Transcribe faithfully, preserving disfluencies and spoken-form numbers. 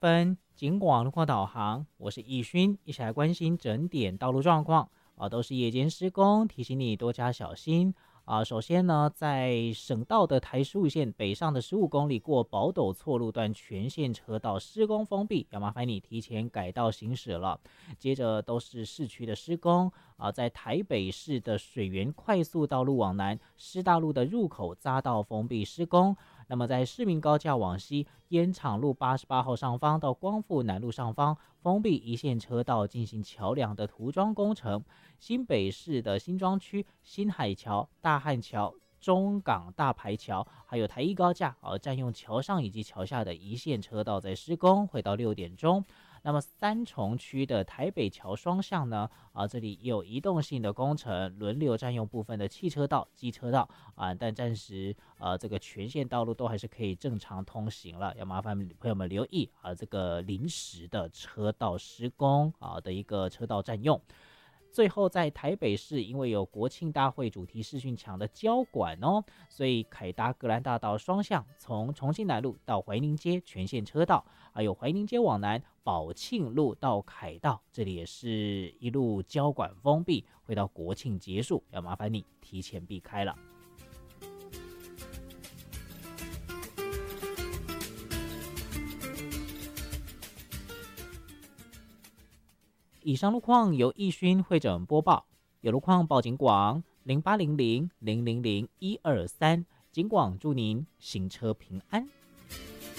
分警广路况导航，我是易勋，一起来关心整点道路状况啊，都是夜间施工，提醒你多加小心啊。首先呢，在省道的台十五线北上的十五公里过宝斗错路段全线车道施工封闭，要麻烦你提前改道行驶了。接着都是市区的施工啊，在台北市的水源快速道路往南，师大路的入口匝道封闭施工。那么在市民高架往西，烟厂路八十八号上方到光复南路上方封闭一线车道进行桥梁的涂装工程。新北市的新庄区新海桥、大汉桥、中港大排桥，还有台一高架啊，占用桥上以及桥下的一线车道在施工，会到六点钟。那么三重区的台北桥双向呢，啊，这里也有移动性的工程，轮流占用部分的汽车道、机车道啊，但暂时呃这个全线道路都还是可以正常通行了，要麻烦朋友们留意啊，这个临时的车道施工啊的一个车道占用。最后在台北市，因为有国庆大会主题视讯墙的交管哦，所以凯达格兰大道双向从重庆南路到怀宁街全线车道，还有怀宁街往南宝庆路到凯道，这里也是一路交管封闭，会到国庆结束，要麻烦你提前避开了。以上路况由易勋会诊播报，有路况报警广零八零零零零零一二三，警广祝您行车平安。